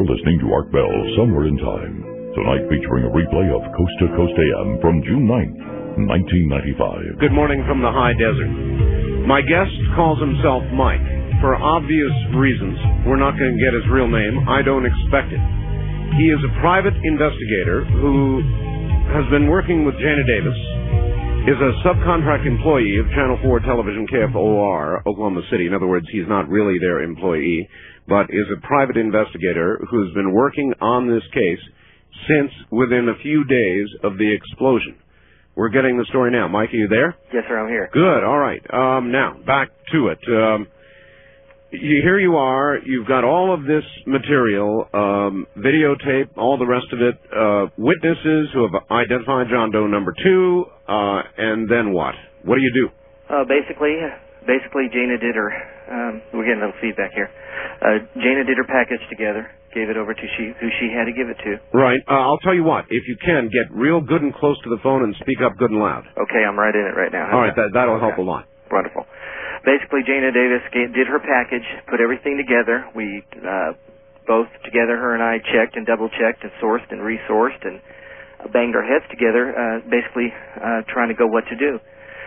You're listening to Art Bell, Somewhere in Time. Tonight featuring a replay of Coast to Coast AM from June 9th, 1995. Good morning from the high desert. My guest calls himself Mike. For obvious reasons, we're not going to get his real name. I don't expect it. He is a private investigator who has been working with Jana Davis, is a subcontract employee of Channel 4 Television KFOR, Oklahoma City. In other words, he's not really their employee, but is a private investigator who's been working on this case since within a few days of the explosion. We're getting the story now. Mike, are you there? Yes, sir, I'm here. Good, all right. Now, back to it. Here you are. You've got all of this material, videotape, all the rest of it, witnesses who have identified John Doe number 2, and then what? What do you do? Basically, Jana did her, we're getting a little feedback here. Jana did her package together, gave it over to who she had to give it to. Right. I'll tell you what, if you can, get real good and close to the phone and speak up good and loud. Okay, I'm right in it right now. All right, that'll help a lot. Wonderful. Basically, Jana Davis did her package, put everything together. We both together, her and I, checked and double-checked and sourced and resourced and banged our heads together, basically trying to go what to do.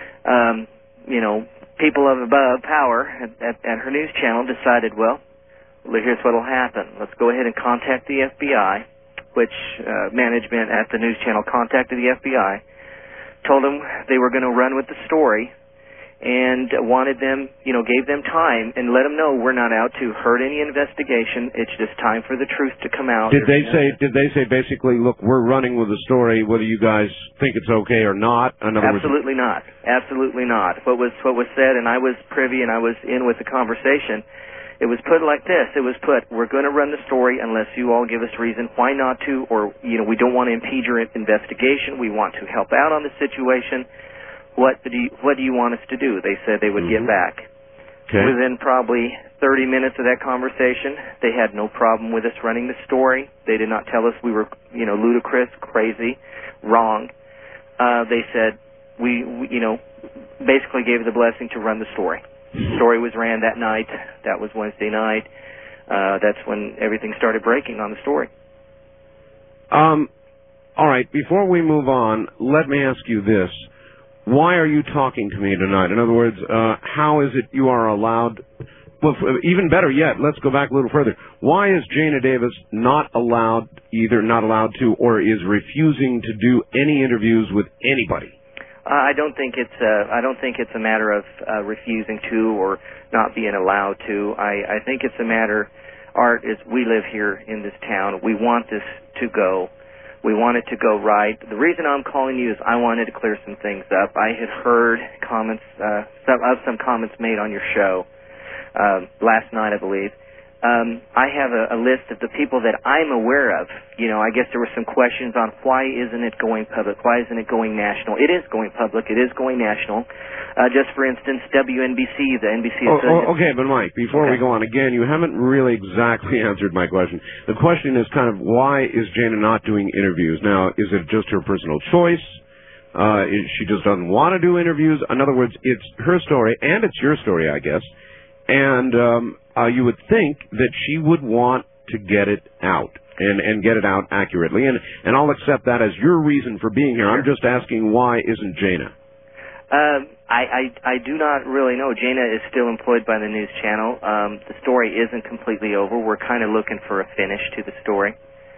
People of above power at her news channel decided, well, here's what will happen. Let's go ahead and contact the FBI, which management at the news channel contacted the FBI, told them they were going to run with the story, and wanted them, gave them time and let them know we're not out to hurt any investigation. It's just time for the truth to come out. Did they say basically, look, we're running with the story whether you guys think it's okay or not? Absolutely not. Absolutely not. What was said, and I was privy and I was in with the conversation, it was put like this. It was put, we're going to run the story unless you all give us reason why not to, or, we don't want to impede your investigation. We want to help out on the situation. What do you want us to do? They said they would get back. Okay. Within probably 30 minutes of that conversation, they had no problem with us running the story. They did not tell us we were, ludicrous, crazy, wrong. They said we basically gave the blessing to run the story. The story was ran that night. That was Wednesday night. That's when everything started breaking on the story. All right. Before we move on, let me ask you this. Why are you talking to me tonight? In other words, how is it you are allowed... Well, even better yet, let's go back a little further. Why is Jana Davis either not allowed to or is refusing to do any interviews with anybody? I don't think it's a matter of refusing to or not being allowed to. I think it's a matter, Art, is we live here in this town. We want this to go. We want it to go right. The reason I'm calling you is I wanted to clear some things up. I had heard comments, some comments made on your show last night, I believe. I have a list of the people that I'm aware of. I guess there were some questions on why isn't it going public? Why isn't it going national? It is going public. It is going national. Just for instance, WNBC, the NBC. Okay, but Mike, before we go on, again, you haven't really exactly answered my question. The question is kind of why is Jana not doing interviews? Now, is it just her personal choice? She just doesn't want to do interviews? In other words, it's her story, and it's your story, I guess. And you would think that she would want to get it out and get it out accurately. And I'll accept that as your reason for being here. I'm just asking why isn't Jana? I do not really know. Jana is still employed by the news channel. The story isn't completely over. We're kind of looking for a finish to the story.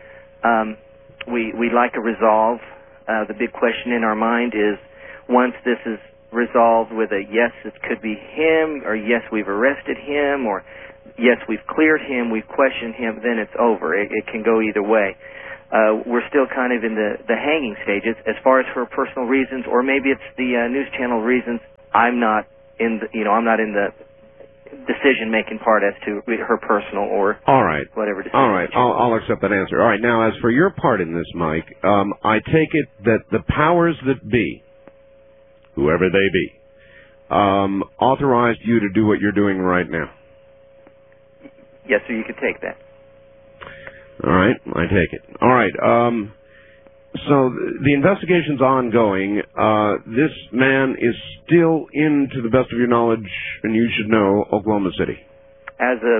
We'd like a resolve. The big question in our mind is once this is resolved with a yes, it could be him, or yes, we've arrested him, or yes, we've cleared him, we've questioned him, then it's over. It can go either way. We're still kind of in the hanging stages as far as for personal reasons, or maybe it's the news channel reasons. I'm not in the decision-making part as to her personal or whatever decision. All right, I'll accept that answer. All right, now as for your part in this, Mike, I take it that the powers that be, whoever they be, authorized you to do what you're doing right now. Yes, sir, you could take that. All right, I take it. All right, so the investigation's ongoing. This man is still in, to the best of your knowledge, and you should know, Oklahoma City. As of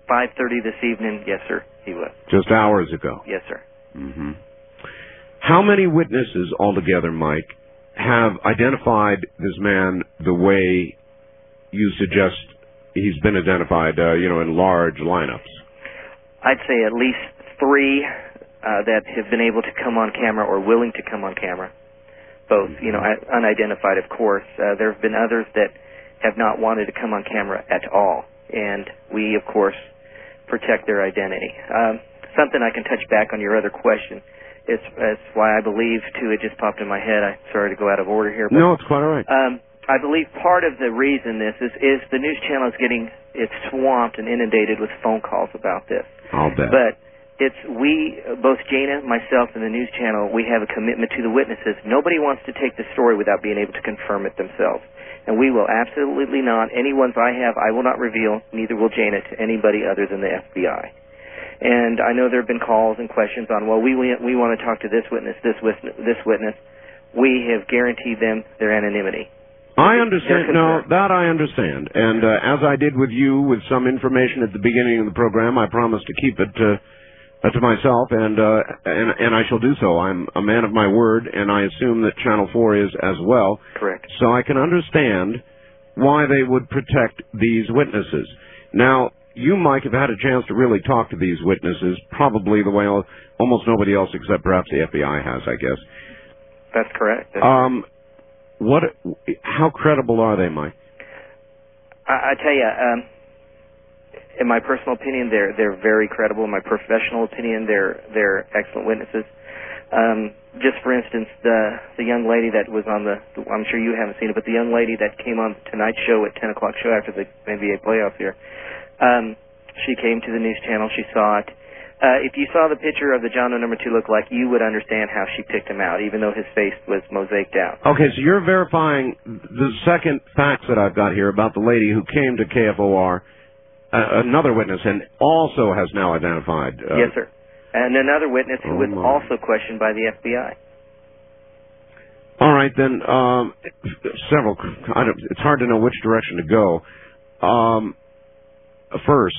5:30 this evening, yes, sir, he was. Just hours ago? Yes, sir. Mm-hmm. How many witnesses altogether, Mike, have identified this man the way you suggest he's been identified, in large lineups? I'd say at least 3 that have been able to come on camera or willing to come on camera. Both, unidentified, of course. There have been others that have not wanted to come on camera at all, and we, of course, protect their identity. Something I can touch back on your other question. It's why I believe, too, it just popped in my head. I'm sorry to go out of order here. But, no, it's quite all right. I believe part of the reason this is the news channel is getting swamped and inundated with phone calls about this. I'll bet. But both Jana, myself, and the news channel, we have a commitment to the witnesses. Nobody wants to take the story without being able to confirm it themselves. And we will absolutely not, any ones I have, I will not reveal, neither will Jana, to anybody other than the FBI. And I know there have been calls and questions on, well, we want to talk to this witness. We have guaranteed them their anonymity. I understand. No, that I understand. And as I did with you, with some information at the beginning of the program, I promised to keep it to myself, and I shall do so. I'm a man of my word, and I assume that Channel 4 is as well. Correct. So I can understand why they would protect these witnesses. Now, you, Mike, have had a chance to really talk to these witnesses, probably the way almost nobody else except perhaps the FBI has, I guess. That's correct. How credible are they, Mike? I tell you, in my personal opinion, they're very credible. In my professional opinion, they're excellent witnesses. Just for instance, the young lady that was on I'm sure you haven't seen it, but the young lady that came on tonight's show at 10 o'clock show after the NBA playoffs here, she came to the news channel. She saw it. If you saw the picture of the John Doe number 2 lookalike, you would understand how she picked him out, even though his face was mosaiced out. Okay, so you're verifying the second facts that I've got here about the lady who came to KFOR, another witness, and also has now identified. Yes, sir. And another witness who was also questioned by the FBI. All right, then, several. It's hard to know which direction to go. First,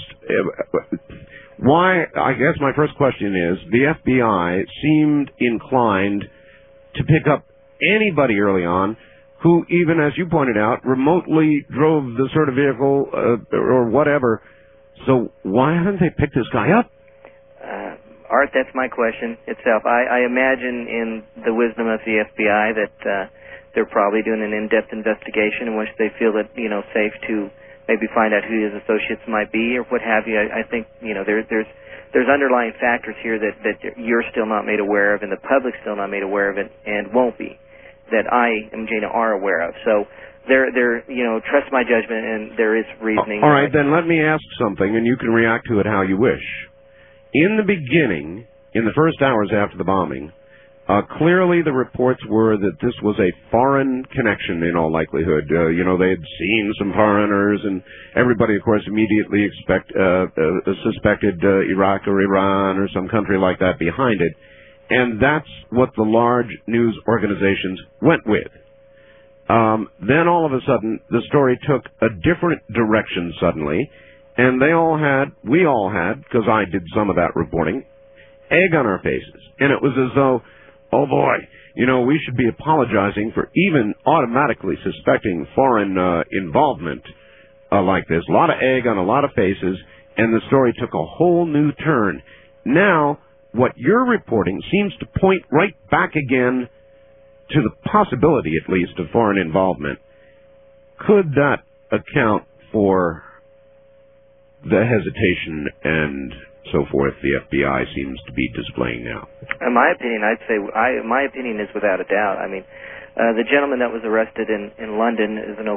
I guess my first question is, the FBI seemed inclined to pick up anybody early on who, even as you pointed out, remotely drove the sort of vehicle or whatever. So why haven't they picked this guy up? Art, that's my question itself. I imagine in the wisdom of the FBI that they're probably doing an in-depth investigation in which they feel that, safe to maybe find out who his associates might be or what have you. I think, there's underlying factors here that you're still not made aware of and the public's still not made aware of it and won't be, that I and Jana are aware of. So they're trust my judgment, and there is reasoning. All right, then let me ask something, and you can react to it how you wish. In the beginning, in the first hours after the bombing, clearly the reports were that this was a foreign connection in all likelihood. They had seen some foreigners, and everybody, of course, immediately suspected Iraq or Iran or some country like that behind it. And that's what the large news organizations went with. Then all of a sudden, the story took a different direction suddenly, and we all had, because I did some of that reporting, egg on our faces. And it was as though, oh boy, we should be apologizing for even automatically suspecting foreign involvement like this. A lot of egg on a lot of faces, and the story took a whole new turn. Now, what you're reporting seems to point right back again to the possibility, at least, of foreign involvement. Could that account for the hesitation and so forth the FBI seems to be displaying now? In my opinion, I'd say my opinion is without a doubt. I mean, the gentleman that was arrested in London is an